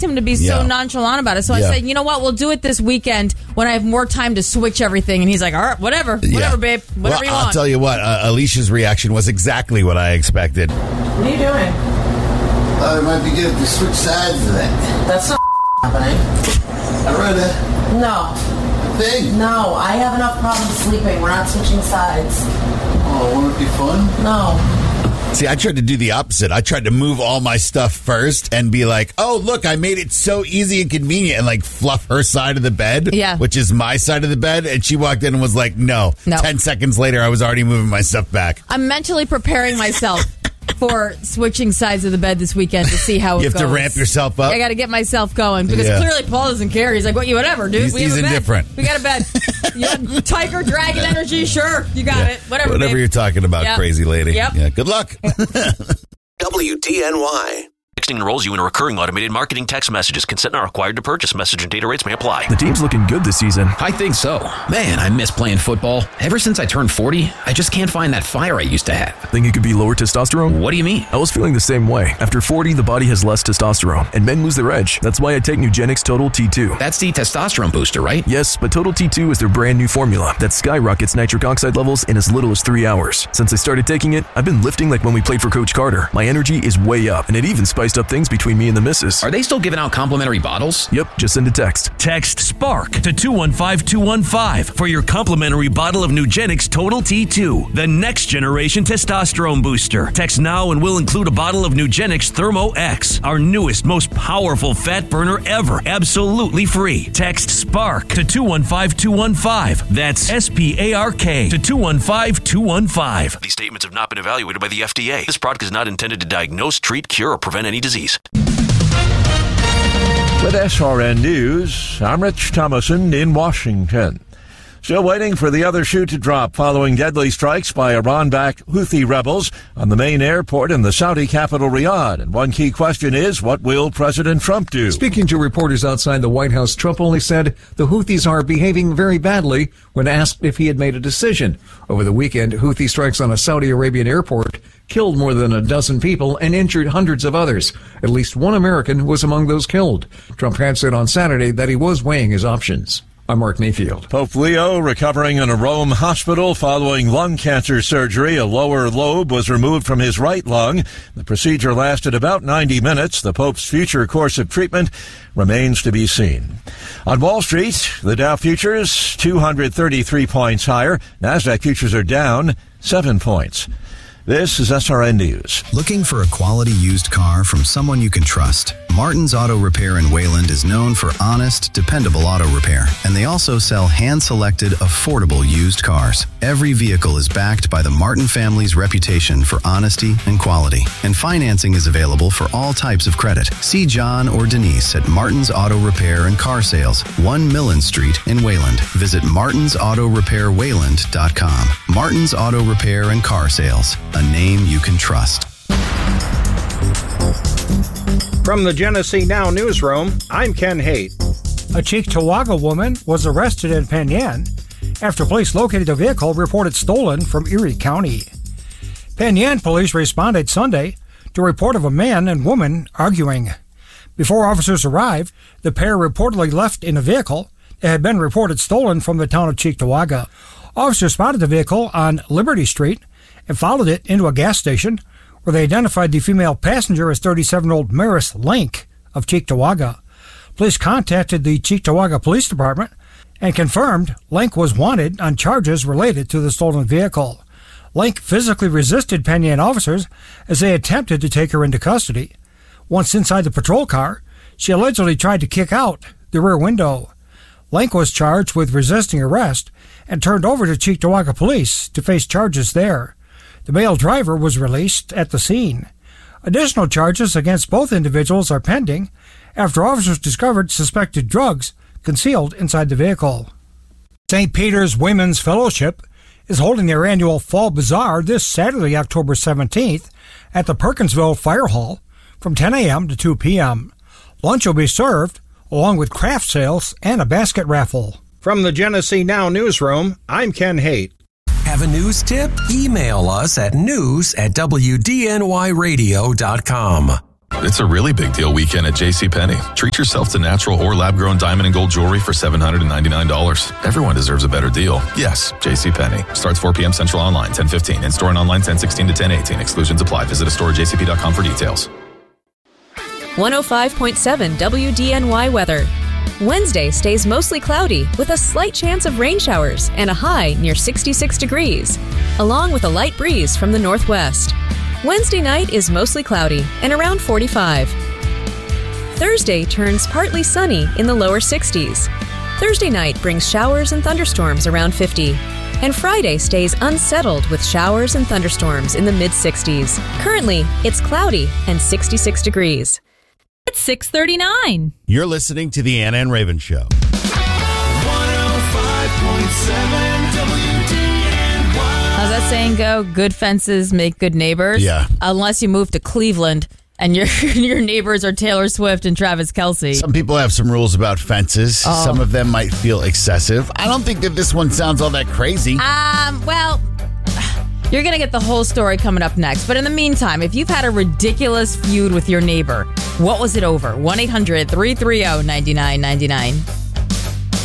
him to be so nonchalant about it. So I said, you know what? We'll do it this weekend when I have more time to switch everything. And he's like, all right, whatever, babe, whatever you want. I'll tell you what, Alicia's reaction was exactly what I expected. What are you doing? It might be good to switch sides of that. That's not happening. I'd rather... No. Thing? No, I have enough problems sleeping. We're not switching sides. Oh, won't it be fun? No. See, I tried to do the opposite. I tried to move all my stuff first and be like, oh, look, I made it so easy and convenient, and like fluff her side of the bed, which is my side of the bed. And she walked in and was like, no. 10 seconds later, I was already moving my stuff back. I'm mentally preparing myself for switching sides of the bed this weekend to see how it goes. You have to ramp yourself up? I got to get myself going because clearly Paul doesn't care. He's like, whatever, dude. He's indifferent. We got a bed. Tiger, dragon energy, sure. You got it. Whatever you're talking about, crazy lady. Yep. Yeah, good luck. WDNY. Texting enrolls you in a recurring automated marketing text messages. Consent not required to purchase. Message and data rates may apply. The team's looking good this season. I think so. Man, I miss playing football. Ever since I turned 40, I just can't find that fire I used to have. Think it could be lower testosterone? What do you mean? I was feeling the same way. After 40, the body has less testosterone, and men lose their edge. That's why I take Nugenix Total T2. That's the testosterone booster, right? Yes, but Total T2 is their brand new formula that skyrockets nitric oxide levels in as little as 3 hours. Since I started taking it, I've been lifting like when we played for Coach Carter. My energy is way up, and it even spiced up things between me and the missus. Are they still giving out complimentary bottles? Yep, just send a text. Text SPARK to 215215 for your complimentary bottle of Nugenix Total T2, the next generation testosterone booster. Text now and we'll include a bottle of Nugenix Thermo X, our newest, most powerful fat burner ever, absolutely free. Text SPARK to 215215. That's SPARK to 215215. These statements have not been evaluated by the FDA. This product is not intended to diagnose, treat, cure, or prevent any disease. With SRN News, I'm Rich Thomason in Washington. Still waiting for the other shoe to drop following deadly strikes by Iran-backed Houthi rebels on the main airport in the Saudi capital Riyadh. And one key question is, what will President Trump do? Speaking to reporters outside the White House, Trump only said the Houthis are behaving very badly when asked if he had made a decision. Over the weekend, Houthi strikes on a Saudi Arabian airport killed more than a dozen people and injured hundreds of others. At least one American was among those killed. Trump had said on Saturday that he was weighing his options. I'm Mark Mayfield. Pope Leo recovering in a Rome hospital following lung cancer surgery. A lower lobe was removed from his right lung. The procedure lasted about 90 minutes. The Pope's future course of treatment remains to be seen. On Wall Street, the Dow futures 233 points higher. Nasdaq futures are down 7 points. This is SRN News. Looking for a quality used car from someone you can trust? Martin's Auto Repair in Wayland is known for honest, dependable auto repair, and they also sell hand-selected, affordable used cars. Every vehicle is backed by the Martin family's reputation for honesty and quality, and financing is available for all types of credit. See John or Denise at Martin's Auto Repair and Car Sales, 1 Millen Street in Wayland. Visit martinsautorepairwayland.com. Martin's Auto Repair and Car Sales, a name you can trust. From the Genesee Now newsroom, I'm Ken Haight. A Cheektowaga woman was arrested in Penn Yan after police located a vehicle reported stolen from Erie County. Penn Yan police responded Sunday to a report of a man and woman arguing. Before officers arrived, the pair reportedly left in a vehicle that had been reported stolen from the town of Cheektowaga. Officers spotted the vehicle on Liberty Street and followed it into a gas station where they identified the female passenger as 37-year-old Maris Link of Cheektowaga. Police contacted the Cheektowaga Police Department and confirmed Link was wanted on charges related to the stolen vehicle. Link physically resisted Penn Yan officers as they attempted to take her into custody. Once inside the patrol car, she allegedly tried to kick out the rear window. Link was charged with resisting arrest and turned over to Cheektowaga Police to face charges there. The male driver was released at the scene. Additional charges against both individuals are pending after officers discovered suspected drugs concealed inside the vehicle. St. Peter's Women's Fellowship is holding their annual Fall Bazaar this Saturday, October 17th at the Perkinsville Fire Hall from 10 a.m. to 2 p.m. Lunch will be served along with craft sales and a basket raffle. From the Genesee Now newsroom, I'm Ken Haight. Have a news tip? Email us at news@wdnyradio.com. It's a really big deal weekend at JCPenney. Treat yourself to natural or lab-grown diamond and gold jewelry for $799. Everyone deserves a better deal. Yes, JCPenney. Starts 4 p.m. Central online, 10:15. In-store and online, 10:16 to 10:18. Exclusions apply. Visit a store at jcp.com for details. 105.7 WDNY weather. Wednesday stays mostly cloudy with a slight chance of rain showers and a high near 66 degrees, along with a light breeze from the northwest. Wednesday night is mostly cloudy and around 45. Thursday turns partly sunny in the lower 60s. Thursday night brings showers and thunderstorms around 50. And Friday stays unsettled with showers and thunderstorms in the mid-60s. Currently, it's cloudy and 66 degrees. It's 6:39. You're listening to the Anna and Raven Show. 105.7 WDNY. How's that saying go? Good fences make good neighbors. Yeah. Unless you move to Cleveland and your neighbors are Taylor Swift and Travis Kelce. Some people have some rules about fences. Oh. Some of them might feel excessive. I don't think that this one sounds all that crazy. Well, you're going to get the whole story coming up next. But in the meantime, if you've had a ridiculous feud with your neighbor, what was it over? 1-800-330-9999.